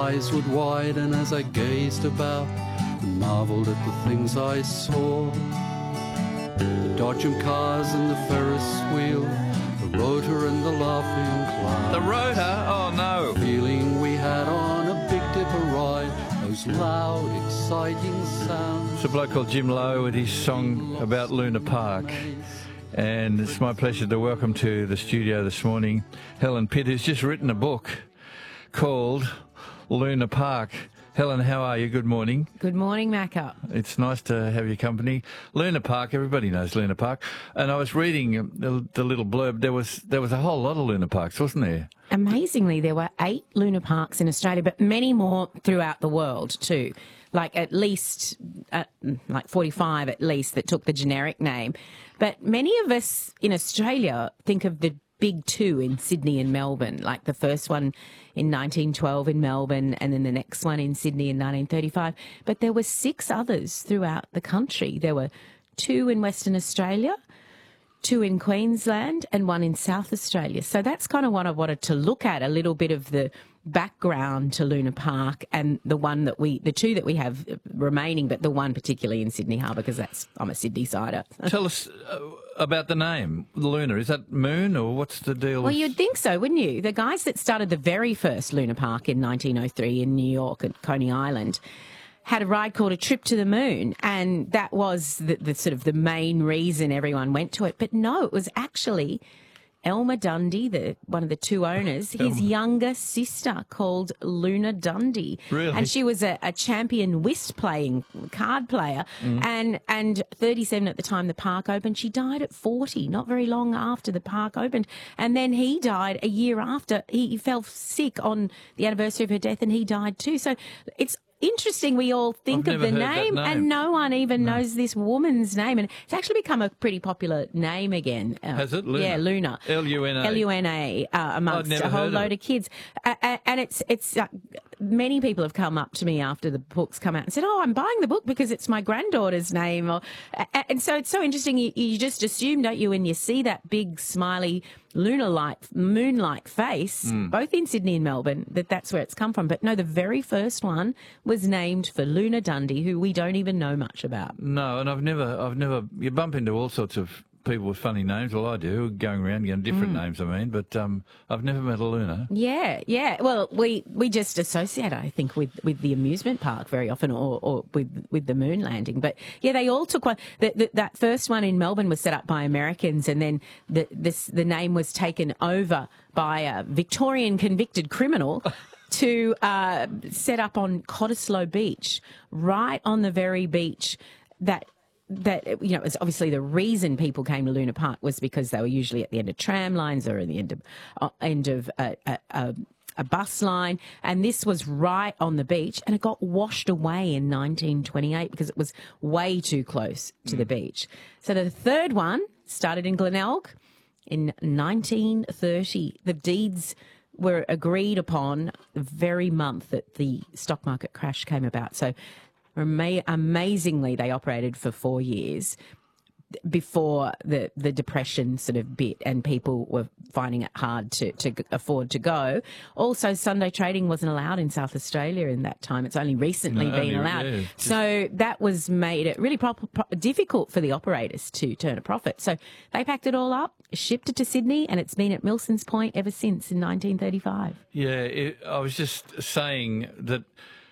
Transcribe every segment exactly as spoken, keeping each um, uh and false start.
eyes would widen as I gazed about and marvelled at the things I saw. The Dodgem cars and the Ferris wheel, the rotor and the laughing clown. The rotor? Oh, no. The feeling we had on a Big Dipper ride, those loud, exciting sounds. It's a bloke called Jim Lowe with his song about Luna Park. And it's my pleasure to welcome to the studio this morning Helen Pitt, who's just written a book called Luna Park. Helen, how are you? Good morning. Good morning, Macca. It's nice to have your company. Luna Park, everybody knows Luna Park. And I was reading the, the little blurb. There was there was a whole lot of Luna Parks, wasn't there? Amazingly, there were eight Luna Parks in Australia, but many more throughout the world too. Like at least, uh, like forty-five at least that took the generic name. But many of us in Australia think of the big two in Sydney and Melbourne, like the first one in nineteen twelve in Melbourne and then the next one in Sydney in nineteen thirty-five. But there were six others throughout the country. There were two in Western Australia, two in Queensland and one in South Australia. So that's kind of what I wanted to look at, a little bit of the background to Luna Park and the one that we, the two that we have remaining, but the one particularly in Sydney Harbour, because that's, I'm a Sydney-sider. Tell us uh, about the name, Luna. Is that moon or what's the deal? Well, you'd think so, wouldn't you? The guys that started the very first Luna Park in nineteen oh three in New York at Coney Island had a ride called A Trip to the Moon, and that was the, the sort of the main reason everyone went to it. But no, it was actually Elmer Dundee, the one of the two owners, his younger sister called Luna Dundee. Really? And she was a, a champion whist-playing card player, mm. and and thirty-seven at the time the park opened. She died at forty, not very long after the park opened. And then he died a year after. He, he fell sick on the anniversary of her death, and he died too. So it's interesting, we all think I've of the name, name, and no one even no. knows this woman's name. And it's actually become a pretty popular name again. Uh, Has it? Luna? Yeah, Luna. L U N A. L U N A, uh, amongst a whole load of kids. Uh, uh, and it's, it's uh, many people have come up to me after the book's come out and said, oh, I'm buying the book because it's my granddaughter's name. Or, uh, and so it's so interesting. You, you just assume, don't you, when you see that big, smiley, lunar-like, moon-like face, mm. both in Sydney and Melbourne, that that's where it's come from. But no, the very first one was named for Luna Dundee, who we don't even know much about. No, and I've never, I've never, you bump into all sorts of people with funny names. Well, I do, going around getting different mm. names, I mean, but um, I've never met a Luna. Yeah, yeah. Well, we, we just associate, I think, with, with the amusement park very often, or, or with with the moon landing. But yeah, they all took one. The, the, that first one in Melbourne was set up by Americans, and then the this the name was taken over by a Victorian convicted criminal to uh, set up on Cottesloe Beach, right on the very beach that. That, you know, it was obviously the reason people came to Luna Park was because they were usually at the end of tram lines or at the end of uh, end of a, a, a, a bus line, and this was right on the beach, and it got washed away in nineteen twenty-eight because it was way too close to mm. the beach. So the third one started in Glenelg in nineteen thirty. The deeds were agreed upon the very month that the stock market crash came about. So amazingly, they operated for four years before the, the depression sort of bit and people were finding it hard to, to afford to go. Also, Sunday trading wasn't allowed in South Australia in that time. It's only recently no, been allowed. Yeah, so that was made it really pro- pro- difficult for the operators to turn a profit. So they packed it all up, shipped it to Sydney, and it's been at Milson's Point ever since in nineteen thirty-five. Yeah, it, I was just saying that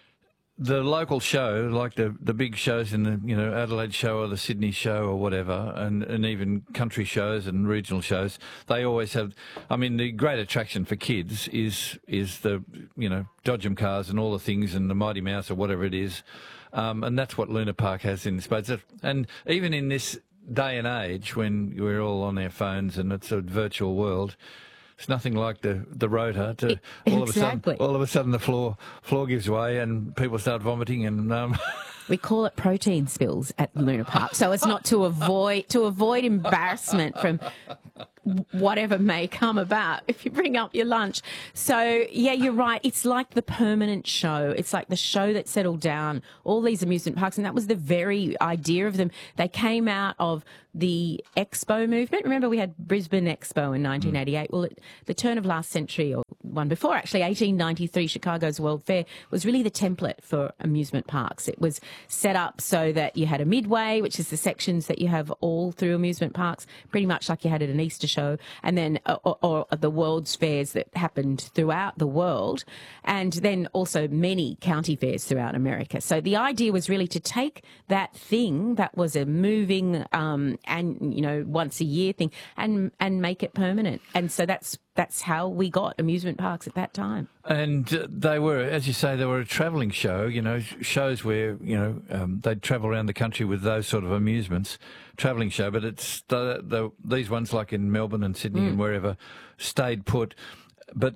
the local show, like the the big shows in the, you know, Adelaide show or the Sydney show or whatever, and, and even country shows and regional shows, they always have, I mean, the great attraction for kids is is the, you know, Dodgem cars and all the things and the Mighty Mouse or whatever it is. Um, and that's what Luna Park has in spades. And even in this day and age when we're all on our phones and it's a virtual world, it's nothing like the, the rotor. To it, all exactly. of a sudden, all of a sudden, the floor floor gives way and people start vomiting. And um... we call it protein spills at Luna Park, so it's not to avoid to avoid embarrassment from whatever may come about if you bring up your lunch. So yeah, you're right. It's like the permanent show. It's like the show that settled down all these amusement parks, and that was the very idea of them. They came out of the Expo movement. Remember, we had Brisbane Expo in nineteen eighty-eight. Well, at the turn of last century, or one before, actually, eighteen ninety-three, Chicago's World Fair was really the template for amusement parks. It was set up so that you had a midway, which is the sections that you have all through amusement parks, pretty much like you had at an Easter show, and then or, or the World's Fairs that happened throughout the world, and then also many county fairs throughout America. So the idea was really to take that thing that was a moving um, and, you know, once a year thing and and make it permanent. And so that's that's how we got amusement parks at that time. And uh, they were, as you say, they were a travelling show, you know, shows where, you know, um, they'd travel around the country with those sort of amusements, travelling show. But it's the, the, these ones like in Melbourne and Sydney mm. and wherever stayed put. But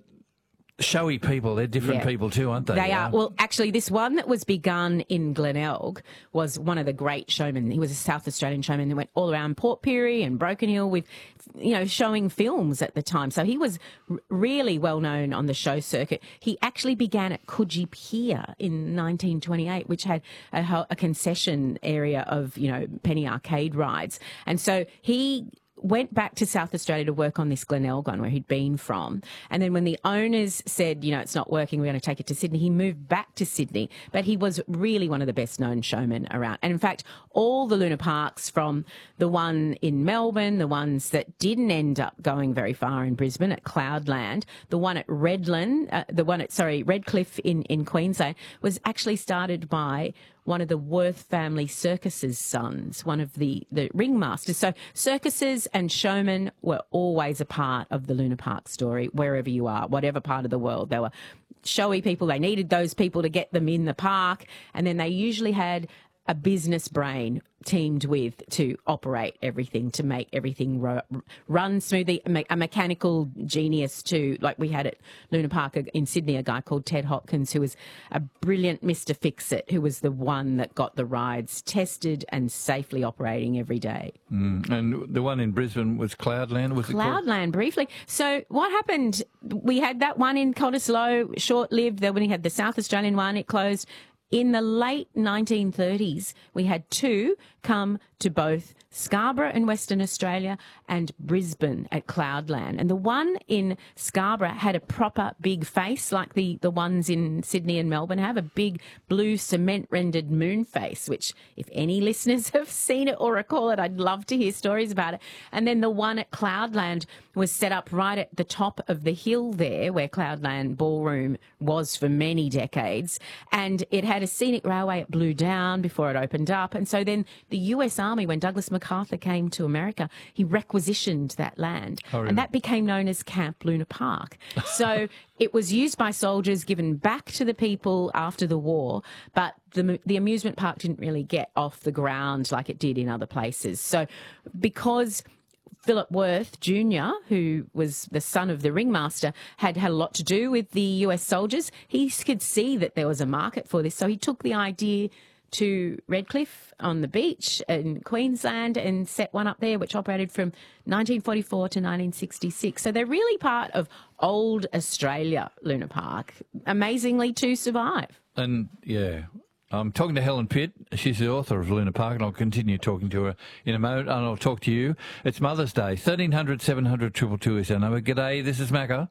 showy people, they're different yeah. people too, aren't they? They are. Well, actually, this one that was begun in Glenelg was one of the great showmen. He was a South Australian showman that went all around Port Pirie and Broken Hill with, you know, showing films at the time. So he was r- really well known on the show circuit. He actually began at Coogee Pier in nineteen twenty-eight, which had a, a concession area of, you know, penny arcade rides. And so he went back to South Australia to work on this Glenelg one where he'd been from. And then when the owners said, you know, it's not working, we're going to take it to Sydney, he moved back to Sydney. But he was really one of the best known showmen around. And in fact, all the Luna Parks, from the one in Melbourne, the ones that didn't end up going very far in Brisbane at Cloudland, the one at Redland, uh, the one at, sorry, Redcliffe in, in Queensland, was actually started by one of the Worth family circus's sons, one of the, the ringmasters. So circuses and showmen were always a part of the Luna Park story, wherever you are, whatever part of the world. They were showy people. They needed those people to get them in the park. And then they usually had a business brain teamed with to operate everything, to make everything ro- run smoothly, a mechanical genius too. Like we had at Luna Park in Sydney, a guy called Ted Hopkins, who was a brilliant Mister Fix-It, who was the one that got the rides tested and safely operating every day. Mm. And the one in Brisbane was Cloudland, was it called? Cloudland, briefly. So what happened, we had that one in Cottesloe, short-lived. Then when we had the South Australian one, it closed. In the late nineteen thirties, we had two come to both Scarborough in Western Australia and Brisbane at Cloudland. And the one in Scarborough had a proper big face like the, the ones in Sydney and Melbourne have, a big blue cement-rendered moon face, which if any listeners have seen it or recall it, I'd love to hear stories about it. And then the one at Cloudland was set up right at the top of the hill there where Cloudland Ballroom was for many decades. And it had a scenic railway. It blew down before it opened up. And so then the U S Army, when Douglas MacArthur came to America, he requisitioned that land. Oh, really? And that became known as Camp Luna Park. So it was used by soldiers, given back to the people after the war, but the, the amusement park didn't really get off the ground like it did in other places. So because Philip Worth Junior, who was the son of the ringmaster, had had a lot to do with the U S soldiers, he could see that there was a market for this. So he took the idea to Redcliffe on the beach in Queensland and set one up there, which operated from nineteen forty-four to nineteen sixty-six. So they're really part of old Australia, Luna Park, amazingly to survive. And, yeah, I'm talking to Helen Pitt. She's the author of Luna Park, and I'll continue talking to her in a moment, and I'll talk to you. It's Mother's Day. thirteen hundred, seven hundred, two two two is our number. G'day, this is Macca.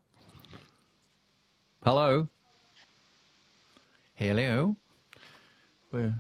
Hello? Hello? Where?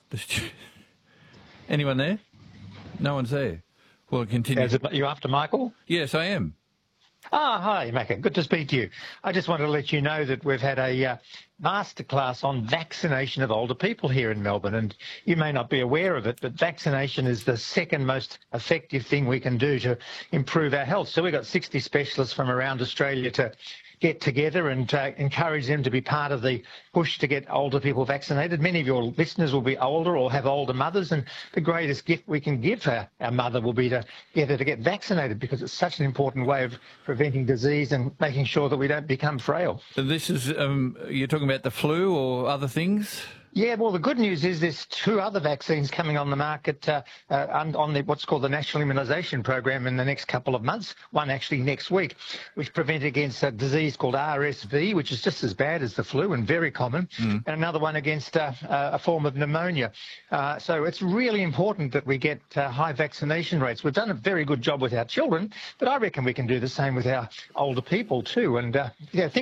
Anyone there? No one's there. We'll continue. Is it you after Michael? Yes, I am. Ah, hi, Macca. Good to speak to you. I just wanted to let you know that we've had a uh, masterclass on vaccination of older people here in Melbourne, and you may not be aware of it, but vaccination is the second most effective thing we can do to improve our health. So we've got sixty specialists from around Australia to get together and uh, encourage them to be part of the push to get older people vaccinated. Many of your listeners will be older or have older mothers, and the greatest gift we can give her, our mother will be to get her to get vaccinated, because it's such an important way of preventing disease and making sure that we don't become frail. So this is, um, you're talking about the flu or other things? Yeah, well, the good news is there's two other vaccines coming on the market uh, uh, on the, what's called the National Immunisation Program in the next couple of months, one actually next week, which prevent against a disease called R S V, which is just as bad as the flu and very common, mm. and another one against uh, uh, a form of pneumonia. Uh, so it's really important that we get uh, high vaccination rates. We've done a very good job with our children, but I reckon we can do the same with our older people too. And uh, yeah, think